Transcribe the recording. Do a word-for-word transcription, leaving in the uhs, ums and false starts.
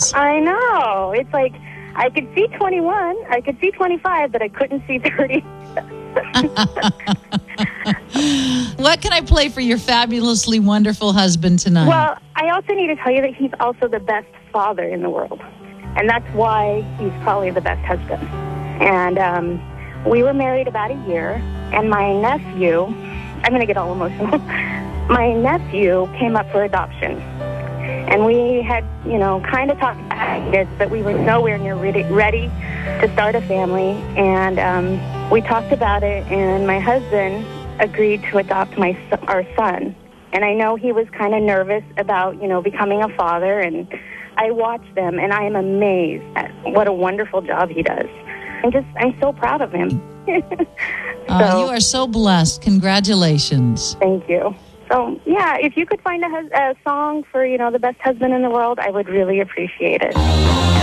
years. I know. It's like I could see twenty-one, I could see twenty-five, but I couldn't see thirty. What can I play for your fabulously wonderful husband tonight? Well, I also need to tell you that he's also the best father in the world. And that's why he's probably the best husband. And um, we were married about a year, and my nephew, I'm going to get all emotional, my nephew came up for adoption. And we had, you know, kind of talked about it, but we were nowhere near ready, ready to start a family. And um, we talked about it, and my husband agreed to adopt my our son. And I know he was kind of nervous about, you know, becoming a father. And I watched them, and I am amazed at what a wonderful job he does. I'm just, I'm so proud of him. so, uh, you are so blessed. Congratulations. Thank you. So, yeah, if you could find a, hus- a song for, you know, the best husband in the world, I would really appreciate it.